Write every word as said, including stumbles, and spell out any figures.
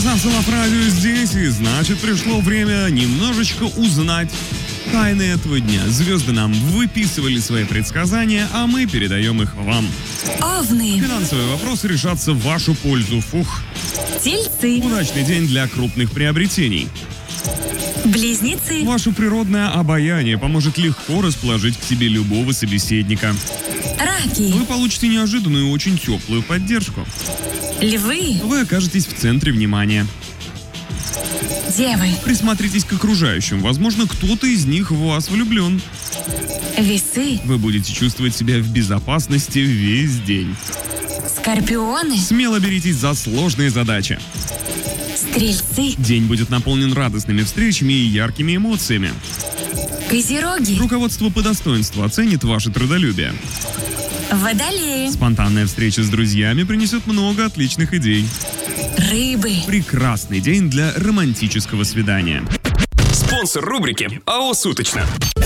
Засолов радио здесь, и значит пришло время немножечко узнать тайны этого дня. Звезды нам выписывали свои предсказания, а мы передаем их вам. Овны. Финансовые вопросы решатся в вашу пользу. Фух. Тельцы. Удачный день для крупных приобретений. Близнецы. Ваше природное обаяние поможет легко расположить к себе любого собеседника. Раки. Вы получите неожиданную и очень теплую поддержку. Львы. Вы окажетесь в центре внимания. Девы. Присмотритесь к окружающим. Возможно, кто-то из них в вас влюблен. Весы. Вы будете чувствовать себя в безопасности весь день. Скорпионы. Смело беритесь за сложные задачи. Стрельцы. День будет наполнен радостными встречами и яркими эмоциями. Козероги. Руководство по достоинству оценит ваше трудолюбие. Водолеи. Спонтанная встреча с друзьями принесет много отличных идей. Рыбы. Прекрасный день для романтического свидания. Спонсор рубрики АО «Суточно».